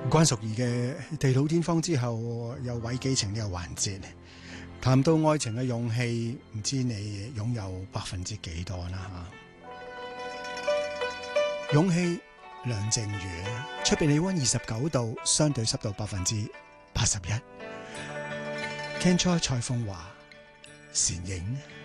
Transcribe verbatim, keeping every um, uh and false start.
關淑怡嘅《地老天荒》之後，有偽基情呢個環節，談到愛情嘅勇氣，唔知你擁有百分之幾多啦吓？勇氣，梁靜茹，出邊氣溫二十九度，相對濕度百分之八十一。Ken Choi 蔡楓華，倩影。